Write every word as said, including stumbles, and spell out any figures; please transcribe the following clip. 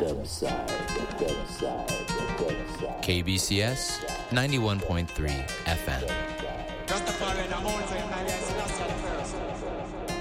Dubside, Dubside, Dubside. K B C S ninety-one point three F M. Just the following amount of